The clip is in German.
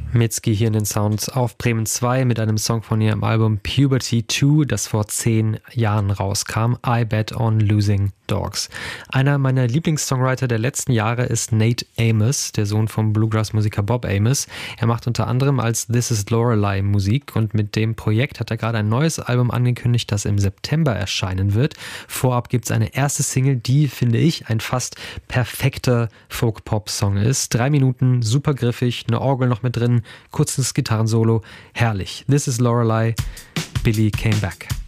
Mitski hier in den Sounds auf Bremen 2 mit einem Song von ihrem Album Puberty 2, das vor 10 Jahren rauskam, I Bet on Losing Dogs. Einer meiner Lieblingssongwriter der letzten Jahre ist Nate Amos, der Sohn vom Bluegrass-Musiker Bob Amos. Er macht unter anderem als This Is Lorelei Musik und mit dem Projekt hat er gerade ein neues Album angekündigt, das im September erscheinen wird. Vorab gibt es eine erste Single, die, finde ich, ein fast perfekter Folk-Pop-Song ist. 3 Minuten, super griffig, eine Orgel noch mit drin, kurzes Gitarrensolo, herrlich. This Is Lorelei, Billy Came Back.